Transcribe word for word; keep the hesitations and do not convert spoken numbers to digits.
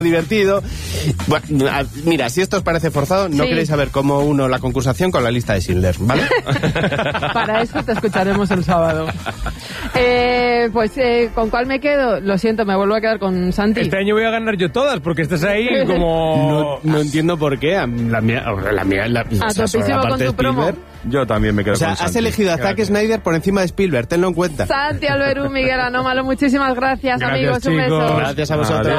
divertido. Bueno, mira, si esto os parece forzado, no Sí. queréis saber cómo uno la concursación con la lista de Schindler, ¿vale? Para eso te escucharemos el sábado. Eh, pues, eh, ¿con cuál me quedo? Lo siento, me vuelvo a quedar con Santi. Este año voy a ganar yo todas, porque estás ahí como... No, no entiendo por qué. La mía, la mía, la, A o sea, sobre topísimo la con parte de tu promo. Spielberg. Yo también me quedo O sea, con has Santi. elegido a Zack Gracias. Snyder por encima de Spielberg, tenlo en cuenta. Santi, Alberú, Miguel Anómalo, muchísimas gracias, Gracias, amigos. Un chicos. beso. Gracias a vosotros. Adiós.